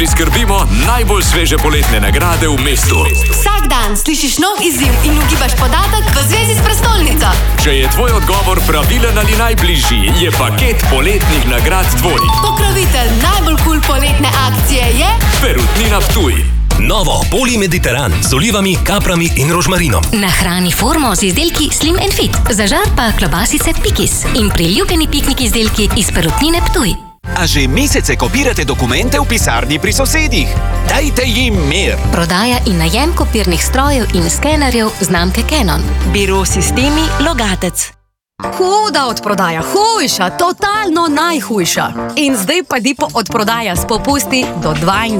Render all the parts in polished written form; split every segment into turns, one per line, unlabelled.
priskrbimo najbolj sveže poletne nagrade v mestu.
Vsak dan slišiš nov izziv in ugibaš podatek v zvezi s prestolnico.
Če je tvoj odgovor pravilen ali najbližji, je paket poletnih nagrad tvoj.
Pokrovitelj najbolj kul poletne akcije je
Perutnina Ptuj.
Novo Poli-Mediteran z olivami, kaprami in rožmarinom.
Nahrani formo z izdelki Slim & Fit. Zažar pa klobasice Pikis in priljubljeni piknik izdelki iz Perutnine Ptuj.
A že mesece kopirate dokumente v pisarni pri sosedih? Dajte jim mir!
Prodaja in najem kopirnih strojev in skenerjev znamke Canon.
Biro sistemi Logatec.
Huda odprodaja, hujša, totalno najhujša. In zdaj pa Dipo odprodaja s popusti do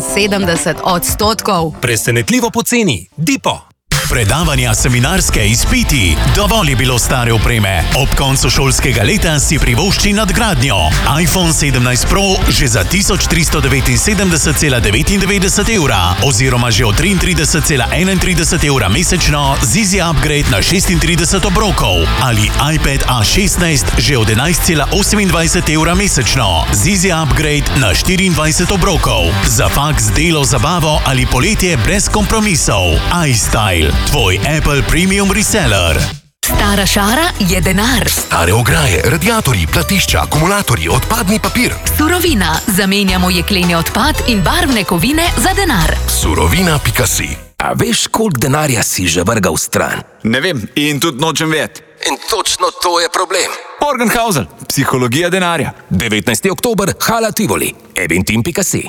72%.
Presenetljivo poceni. Dipo.
Predavanja, seminarske, izpiti, dovolj je bilo stare opreme. Ob koncu šolskega leta si privošči nadgradnjo. iPhone 17 Pro že za 1379,99 evra oziroma že od 33,31 evra mesečno z Easy Upgrade na 36 obrokov ali iPad A16 že od 11,28 evra mesečno z Easy Upgrade na 24 obrokov. Za faks, delo, zabavo ali poletje brez kompromisov. iStyle. Tvoj Apple Premium Reseller.
Stara šara je denar.
Stare ograje, radiatorji, platišča, akumulatorji, odpadni papir.
Surovina. Zamenjamo jekleni odpad in barvne kovine za denar.
Surovina.si.
A veš, koliko denarja si že vrgal stran?
Ne vem in tudi nočem vedeti.
In točno to je problem.
Morgenhausen, psihologija denarja.
19. oktober, Hala Tivoli. Eventim.si.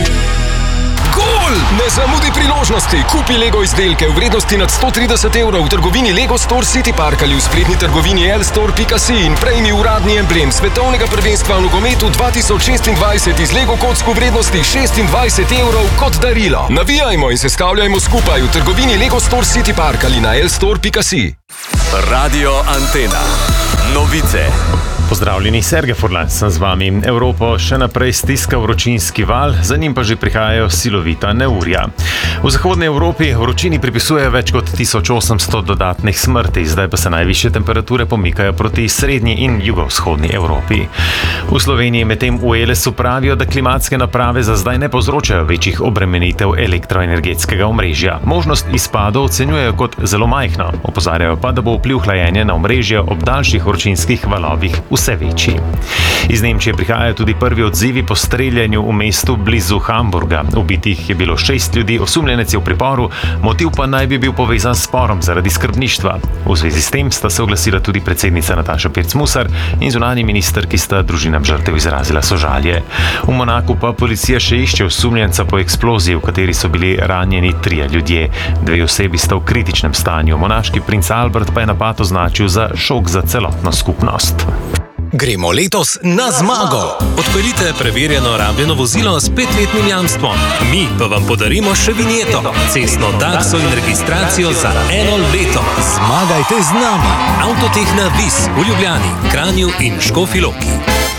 Ne zamudi priložnosti. Kupi Lego izdelke v vrednosti nad 130 evrov v trgovini Lego Store City Park ali v spletni trgovini lstore.si in prejmi uradni emblem svetovnega prvenstva v nogometu 2026 iz Lego kock v vrednosti 26 evrov kot darilo. Navijajmo in sestavljajmo skupaj v trgovini Lego Store City Park ali na lstore.si.
Radio Antena. Novice.
Pozdravljeni, Sergej Furlan sem z vami. Evropo še naprej stiska vročinski val, za njim pa že prihajajo silovita neurja. V zahodni Evropi vročini pripisujejo več kot 1800 dodatnih smrti, zdaj pa se najvišje temperature pomikajo proti srednji in jugovzhodni Evropi. V Sloveniji medtem v Elesu pravijo, da klimatske naprave za zdaj ne povzročajo večjih obremenitev elektroenergetskega omrežja. Možnost izpadov ocenjujejo kot zelo majhno, opozarjajo pa, da bo vpliv hlajenja na omrežje ob daljših vročinskih valovih vse večji. Iz Nemčije prihajajo tudi prvi odzivi po streljanju v mestu blizu Hamburga. Ubitih je bilo 6 ljudi, osumljenec je v priporu, motiv pa naj bi bil povezan s sporom zaradi skrbništva. V zvezi s tem sta se oglasila tudi predsednica Nataša Pirc-Musar in zunanji minister, ki sta družinam žrtev izrazila sožalje. V Monaku pa policija še išče osumljenca po eksploziji, v kateri so bili ranjeni 3 ljudje. 2 osebi sta v kritičnem stanju. Monaški princ Albert pa je napad označil za šok za celotno skupnost.
Gremo letos na zmago! Odpeljite preverjeno rabljeno vozilo s 5-letnim jamstvom. Mi pa vam podarimo še vinjeto, cestno takso in registracijo za 1 leto. Zmagajte z nami! Avtotehna Vis v Ljubljani, Kranju in Škofji Loki.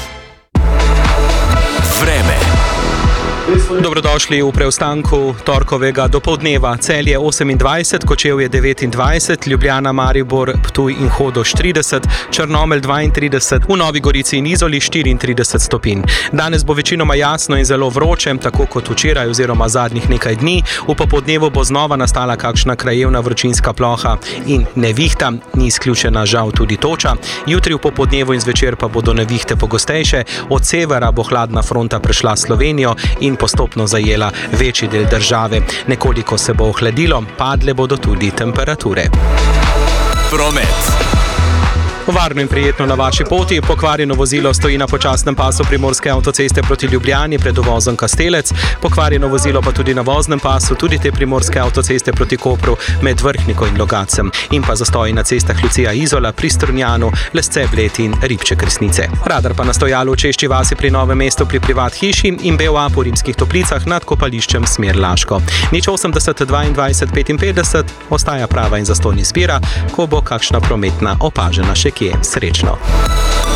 Vreme.
Dobrodošli v preostanku torkovega dopoldneva. Celje 28, Kočevje 29, Ljubljana, Maribor, Ptuj in Hodoš 30, Črnomelj 32, v Novi Gorici in Izoli 34 stopinj. Danes bo večinoma jasno in zelo vroče, tako kot včeraj oziroma zadnjih nekaj dni. V popoldnevu bo znova nastala kakšna krajevna vročinska ploha in nevihta, ni izključena žal tudi toča. Jutri v popoldnevu in zvečer pa bodo nevihte pogostejše, od severa bo hladna fronta prešla Slovenijo in postopno zajela večji del države. Nekoliko se bo ohladilo, padle bodo tudi temperature.
Promet.
Varno in prijetno na vaši poti. Pokvarjeno vozilo stoji na počasnem pasu Primorske avtoceste proti Ljubljani pred uvozom Kastelec. Pokvarjeno vozilo pa tudi na voznem pasu, tudi te Primorske avtoceste proti Kopru med Vrhniko in Logacem. In pa zastoji na cestah Lucija Izola, pri Strunjanu, Lesce, Bled in Ribče Kresnice. Radar pa na stojalu v Češči vasi pri Novem mestu pri privat hiši in BOA po Rimskih Toplicah nad kopališčem smer Laško. 080 22 55 ostaja prava in zastonj izbira, ko bo kakšna prometna opažena še kje. Srečno.